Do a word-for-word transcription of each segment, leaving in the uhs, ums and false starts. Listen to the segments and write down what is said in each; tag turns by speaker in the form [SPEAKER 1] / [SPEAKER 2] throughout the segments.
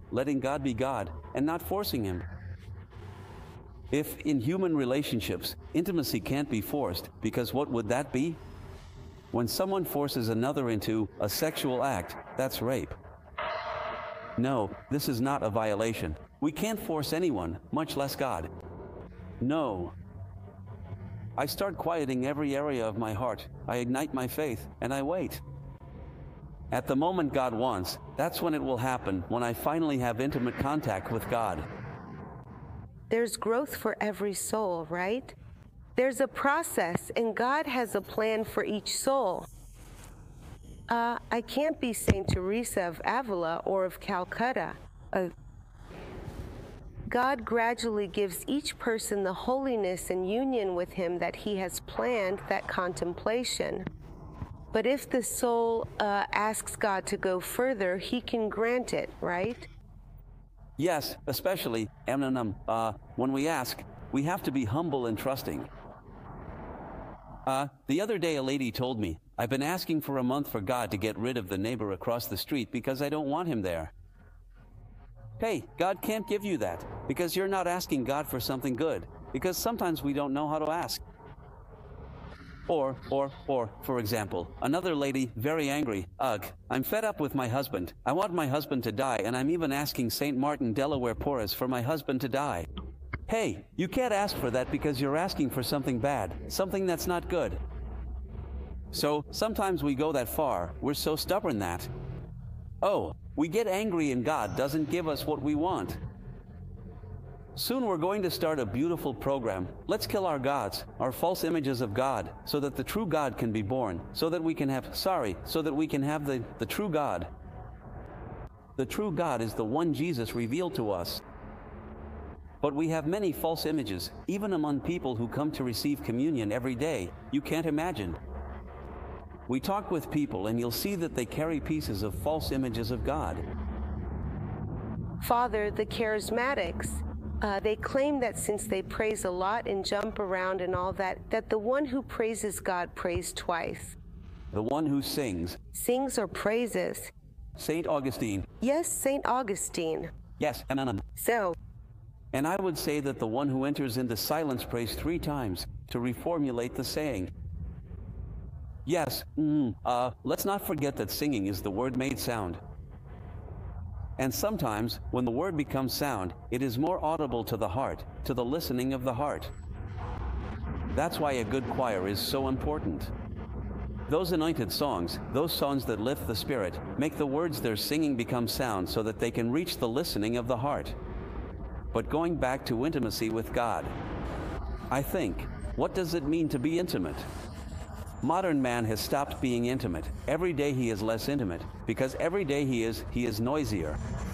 [SPEAKER 1] letting God be God and not forcing Him. If in human relationships, intimacy can't be forced, because what would that be? When someone forces another into a sexual act, that's rape. No, this is not a violation. We can't force anyone, much less God. No. I start quieting every area of my heart. I ignite my faith, and I wait. At the moment God wants, that's when it will happen, when I finally have intimate contact with God.
[SPEAKER 2] There's growth for every soul, right? There's a process, and God has a plan for each soul. Uh, I can't be Saint Teresa of Avila or of Calcutta. Uh, God gradually gives each person the holiness and union with Him that He has planned, that contemplation. But if the soul uh, asks God to go further, He can grant it, right?
[SPEAKER 1] Yes, especially, Eminem, uh, when we ask, we have to be humble and trusting. Uh, the other day a lady told me, I've been asking for a month for God to get rid of the neighbor across the street because I don't want him there. Hey, God can't give you that, because you're not asking God for something good, because sometimes we don't know how to ask. Or, or, or, for example, another lady, very angry, ugh, I'm fed up with my husband. I want my husband to die, and I'm even asking Saint Martin Delaware Porras for my husband to die. Hey, you can't ask for that because you're asking for something bad, something that's not good. So, sometimes we go that far, we're so stubborn that, oh, we get angry and God doesn't give us what we want. Soon we're going to start a beautiful program. Let's kill our gods, our false images of God, so that the true God can be born, so that we can have, sorry, so that we can have the, the true God. The true God is the one Jesus revealed to us. But we have many false images, even among people who come to receive communion every day. You can't imagine. We talk with people and you'll see that they carry pieces of false images of God.
[SPEAKER 2] Father, the charismatics, Uh, they claim that since they praise a lot and jump around and all that, that the one who praises God prays twice.
[SPEAKER 1] The one who sings.
[SPEAKER 2] Sings or praises.
[SPEAKER 1] Saint Augustine.
[SPEAKER 2] Yes, Saint Augustine.
[SPEAKER 1] Yes, and
[SPEAKER 2] So.
[SPEAKER 1] And I would say that the one who enters into silence prays three times to reformulate the saying. Yes, mm, uh, let's not forget that singing is the word-made sound. And sometimes, when the word becomes sound, it is more audible to the heart, to the listening of the heart. That's why a good choir is so important. Those anointed songs, those songs that lift the spirit, make the words they're singing become sound so that they can reach the listening of the heart. But going back to intimacy with God, I think, what does it mean to be intimate? Modern man has stopped being intimate. Every day he is less intimate, because every day he is, he is noisier.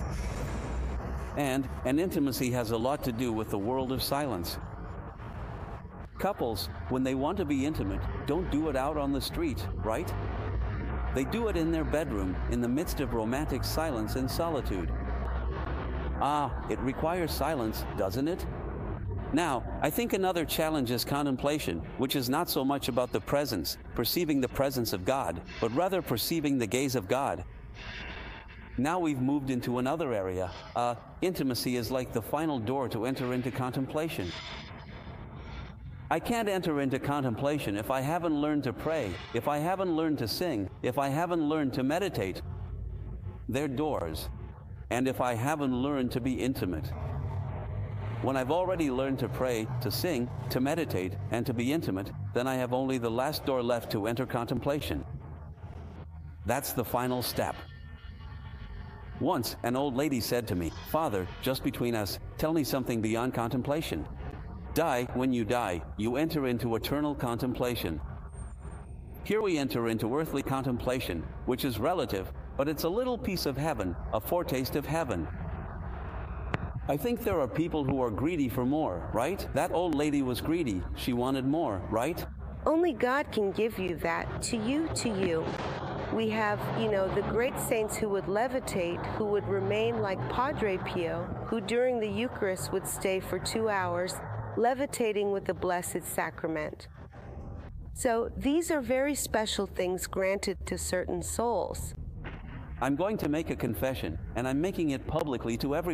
[SPEAKER 1] And an intimacy has a lot to do with the world of silence. Couples, when they want to be intimate, don't do it out on the street, right? They do it in their bedroom, in the midst of romantic silence and solitude. Ah, it requires silence, doesn't it? Now, I think another challenge is contemplation, which is not so much about the presence, perceiving the presence of God, but rather perceiving the gaze of God. Now we've moved into another area. Uh, intimacy is like the final door to enter into contemplation. I can't enter into contemplation if I haven't learned to pray, if I haven't learned to sing, if I haven't learned to meditate. They're doors. And if I haven't learned to be intimate. When I've already learned to pray, to sing, to meditate, and to be intimate, then I have only the last door left to enter contemplation. That's the final step. Once, an old lady said to me, "Father, just between us, tell me something beyond contemplation." Die, when you die, you enter into eternal contemplation. Here we enter into earthly contemplation, which is relative, but it's a little piece of heaven, a foretaste of heaven. I think there are people who are greedy for more, right? That old lady was greedy. She wanted more, right?
[SPEAKER 2] Only God can give you that, to you, to you. We have, you know, the great saints who would levitate, who would remain like Padre Pio, who during the Eucharist would stay for two hours, levitating with the Blessed Sacrament. So these are very special things granted to certain souls.
[SPEAKER 1] I'm going to make a confession, and I'm making it publicly to everyone.